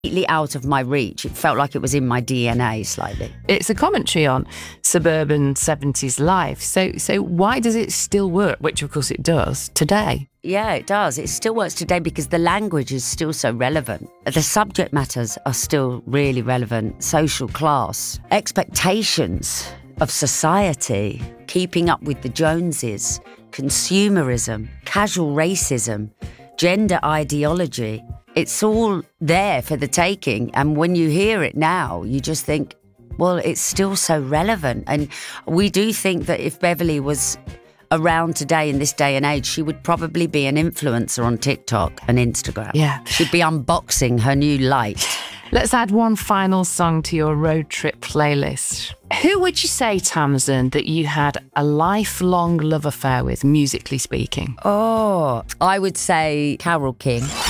completely out of my reach. It felt like it was in my DNA slightly. It's a commentary on suburban 70s life. So why does it still work, which of course it does, today? Yeah, it does. It still works today because the language is still so relevant. The subject matters are still really relevant. Social class, expectations of society, keeping up with the Joneses, consumerism, casual racism, gender ideology. It's all there for the taking. And when you hear it now, you just think, well, it's still so relevant. And we do think that if Beverly was around today in this day and age, she would probably be an influencer on TikTok and Instagram. Yeah. She'd be unboxing her new light. Let's add one final song to your road trip playlist. Who would you say, Tamsin, that you had a lifelong love affair with, musically speaking? Oh, I would say Carole King.